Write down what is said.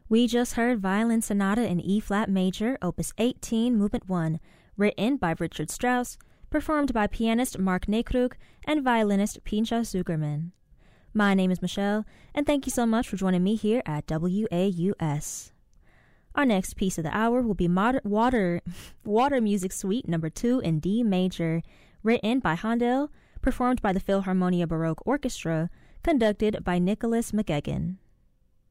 We just heard Violin Sonata in E-flat major, Opus 18, Movement 1, written by Richard Strauss, performed by pianist Mark Nekrug and violinist Pincha Zugerman. My name is Michelle, and thank you so much for joining me here at WAUS. Our next piece of the hour will be Water Music Suite No. 2 in D major, written by Handel, performed by the Philharmonia Baroque Orchestra, conducted by Nicholas McGuigan.